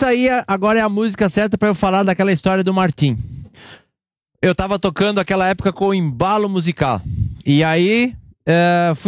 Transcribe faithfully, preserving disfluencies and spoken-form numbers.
aí agora é a música certa pra eu falar daquela história do Martim. Eu tava tocando aquela época com o Embalo Musical. E aí, uh, fui